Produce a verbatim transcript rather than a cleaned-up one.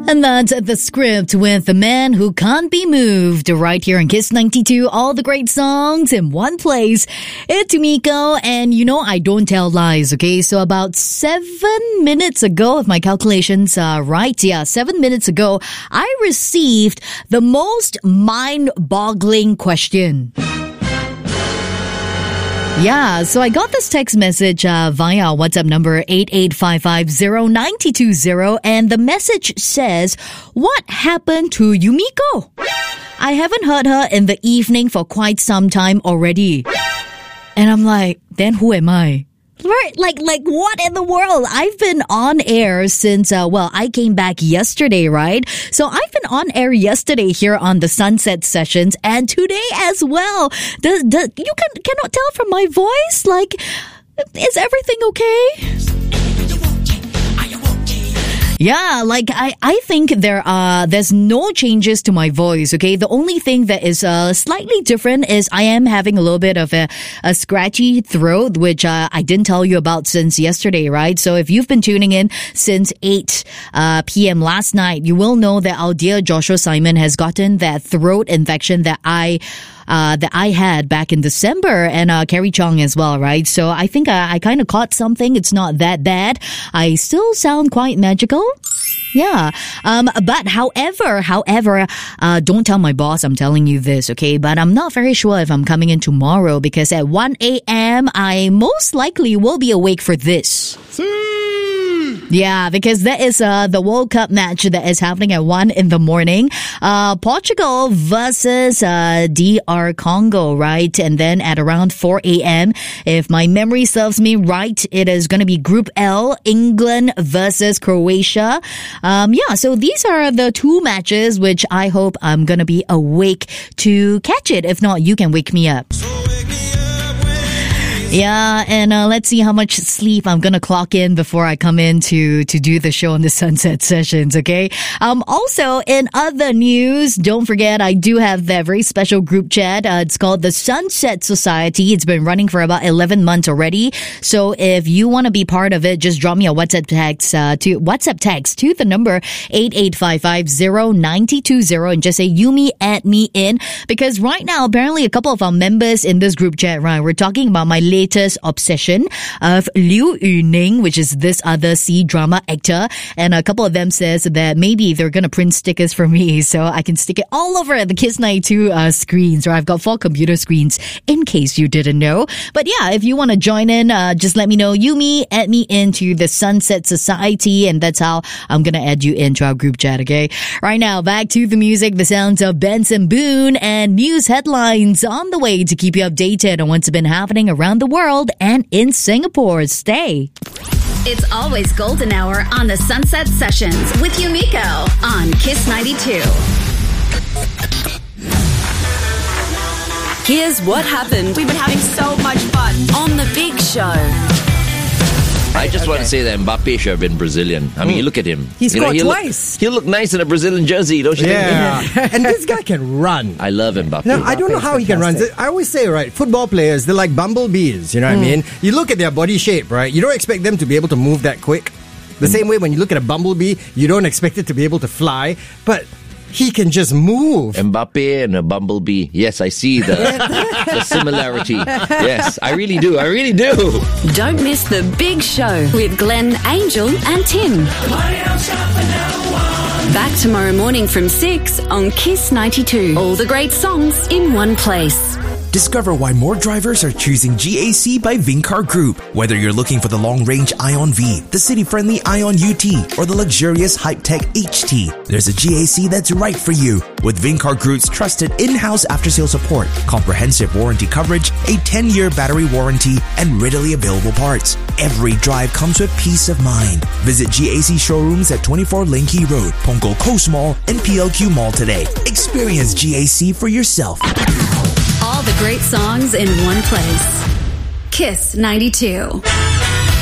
And that's The Script with The Man Who Can't Be Moved. Right here in Kiss ninety-two, all the great songs in one place. It's Miko, and you know I don't tell lies, okay? So about seven minutes ago, if my calculations are right, yeah, seven minutes ago, I received the most mind-boggling question. Yeah, so I got this text message uh, via WhatsApp number eight eight five five zero nine two zero, and the message says, what happened to Yumiko? I haven't heard her in the evening for quite some time already. And I'm like, then who am I? Right, like, like what in the world? I've been on air since, uh, well, I came back yesterday, right? So I've been on air yesterday here on the Sunset Sessions and today as well. The, the, you can, cannot tell from my voice? Like, is everything okay? Yeah, like I, I think there are there's no changes to my voice, okay? The only thing that is uh, slightly different is I am having a little bit of a, a scratchy throat, which uh, I didn't tell you about since yesterday, right? So if you've been tuning in since eight uh, p.m. last night, you will know that our dear Joshua Simon has gotten that throat infection that I Uh, that I had back in December, and uh, Carrie Chong as well, right? So I think I, I kind of caught something. It's not that bad. I still sound quite magical. Yeah. Um, but however, however, uh, don't tell my boss I'm telling you this, okay? But I'm not very sure if I'm coming in tomorrow because at one a.m. I most likely will be awake for this. Yeah, because that is uh, the World Cup match that is happening at one in the morning. Uh, Portugal versus uh, D R Congo, right? And then at around four a.m., if my memory serves me right, it is going to be Group L, England versus Croatia. Um, yeah, so these are the two matches which I hope I'm going to be awake to catch it. If not, you can wake me up. Yeah, and uh, let's see how much sleep I'm gonna clock in before I come in to, to do the show on the Sunset Sessions, okay? Um, also, in other news, don't forget, I do have that very special group chat. Uh, it's called the Sunset Society. It's been running for about eleven months already. So if you want to be part of it, just drop me a WhatsApp text, uh, to WhatsApp text to the number eight eight five five zero nine two zero and just say, Yumi, add me in. Because right now, apparently a couple of our members in this group chat, right, we're talking about my latest latest obsession of Liu Yuning, which is this other C-drama actor. And a couple of them says that maybe they're going to print stickers for me so I can stick it all over the Kiss ninety-two uh, screens. Or I've got four computer screens in case you didn't know. But yeah, if you want to join in, uh, just let me know. Yumi, add me into the Sunset Society, and that's how I'm going to add you into our group chat, okay? Right now, back to the music, the sounds of Benson Boone, and news headlines on the way to keep you updated on what's been happening around the world and in Singapore. Stay. It's always golden hour on the Sunset Sessions with Yumiko on Kiss ninety-two. Here's what happened. We've been having so much fun on The Big Show. I just okay. want to say that Mbappe should have been Brazilian. I mean, mm. you look at him. He scored you know, he twice. Look, he looked nice in a Brazilian jersey, don't you yeah. think? Yeah. And this guy can run. I love Mbappe. Now, I don't know how he can run. I always say, right, football players, they're like bumblebees, you know what mm. I mean? You look at their body shape, right? You don't expect them to be able to move that quick. The mm. same way when you look at a bumblebee, you don't expect it to be able to fly. But he can just move. Mbappe and a bumblebee. Yes, I see the, the similarity. Yes, I really do. I really do. Don't miss The Big Show with Glenn, Angel and Tim. Back tomorrow morning from six on Kiss ninety-two. All the great songs in one place. Discover why more drivers are choosing G A C by Vincar Group. Whether you're looking for the long-range Ion V, the city-friendly Ion U T, or the luxurious Hype-Tech H T, there's a G A C that's right for you. With Vincar Group's trusted in-house after-sale support, comprehensive warranty coverage, a ten-year battery warranty, and readily available parts, every drive comes with peace of mind. Visit G A C showrooms at twenty-four Linky Road, Punggol Coast Mall, and P L Q Mall today. Experience G A C for yourself. All the great songs in one place. Kiss ninety-two.